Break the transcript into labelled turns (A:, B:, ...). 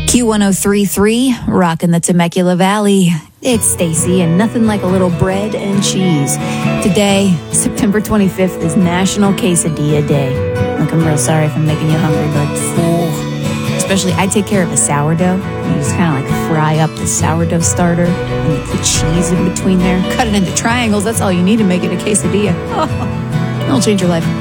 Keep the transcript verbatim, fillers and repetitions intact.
A: Q one oh three point three, rockin' the Temecula Valley. It's Stacy, and nothing like a little bread and cheese. Today, September twenty-fifth, is National Quesadilla Day. Look, I'm real sorry if I'm making you hungry, but oh, especially I take care of the sourdough. You just kind of like fry up the sourdough starter and you put cheese in between there. Cut it into triangles. That's all you need to make it a quesadilla. Oh, it'll change your life.